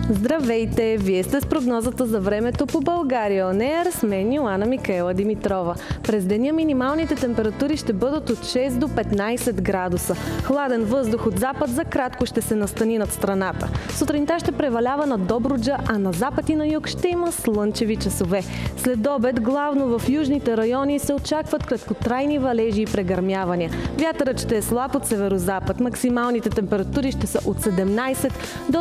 Здравейте! Вие сте с прогнозата за времето по България On Air с мен Йоана Микаела Димитрова. През деня минималните температури ще бъдат от 6 до 15 градуса. Хладен въздух от запад за кратко ще се настани над страната. Сутринта ще превалява над Добруджа, а на запад и на юг ще има слънчеви часове. След обед главно в южните райони се очакват краткотрайни валежи и прегърмявания. Вятърът ще е слаб от северозапад. Максималните температури ще са от 17 до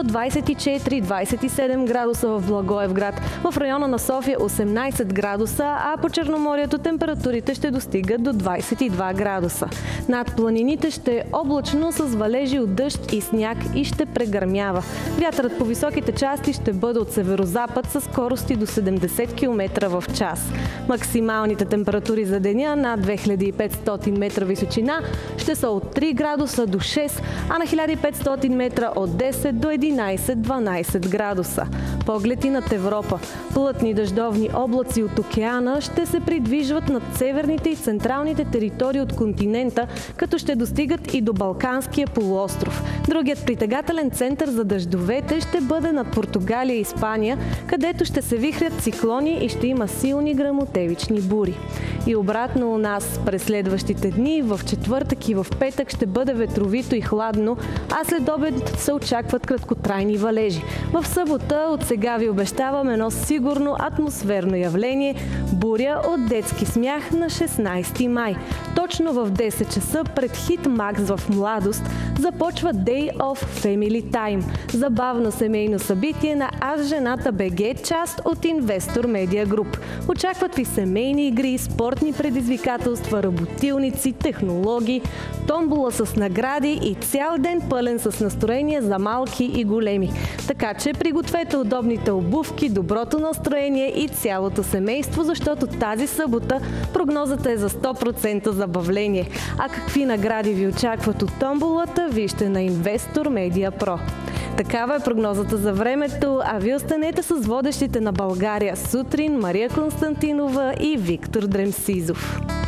24-27 градуса в Благоевград. В района на София 18 градуса, а по Черноморието температурите ще достигат до 22 градуса. Над планините ще е облачно с валежи от дъжд и сняг и ще прегърмява. Вятърът по високите части ще бъде от северозапад с скорости до 70 км в час. Максималните температури за деня над 2500 метра височина ще са от 3 градуса до 6, а на 1500 метра от 10 до 11-12 градуса. Поглед и над Европа. Плътни дъждовни облаци от океана ще се придвижват над северните и централните територии от континента, като ще достигат и до Балканския полуостров. Другият притегателен център за дъждовете ще бъде над Португалия и Испания, където ще се вихрят циклони и ще има силни гръмотевични бури. И обратно у нас през следващите дни, в четвъртък и в петък ще бъде ветровито и хладно, а след обед се очакват краткотрайни валежи. В събота от сега ви обещавам едно сигурно атмосферно явление – буря от детски смях на 16 май. Точно в 10 часа пред Хит Макс в Младост започва Day of Family Time – забавно семейно събитие на Аз жената БГ, част от Инвестор Медиа Груп. Очакват ви семейни игри, спортни предизвикателства, работилници, технологии, томбола с награди и цял ден пълен с настроение за малки и големи. Така че пригответе удобните обувки, доброто настроение и цялото семейство, защото тази събота прогнозата е за 100% забавление. А какви награди ви очакват от томболата, вижте на Инвестор Медиа Про. Такава е прогнозата за времето, а ви останете с водещите на България сутрин Мария Константинова и Виктор Дремсизов.